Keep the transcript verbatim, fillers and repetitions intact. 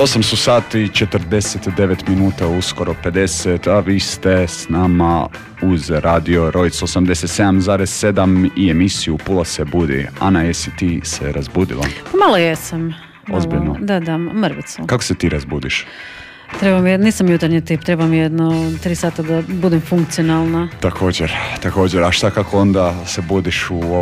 osam su sati i četrdeset devet minuta, uskoro pedeset, a vi ste s nama uz radio Rojc osamdeset sedam zarez sedam i emisiju Pula se budi. Ana, jesi ti se razbudila? Pa malo jesam. Malo, Ozbiljno? Da, da, mrvicu. Kako se ti razbudiš? Trebam je, nisam jutarnji tip, trebam jedno tri sata da budem funkcionalna. Također, također. A šta kako onda se budiš u